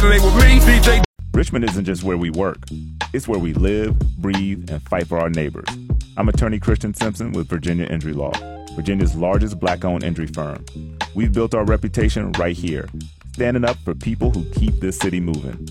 Saturday with me, DJ. Richmond isn't just where we work. It's where we live, breathe, and fight for our neighbors. I'm attorney Christian Simpson with Virginia Injury Law, Virginia's largest black-owned injury firm. We've built our reputation right here, standing up for people who keep this city moving.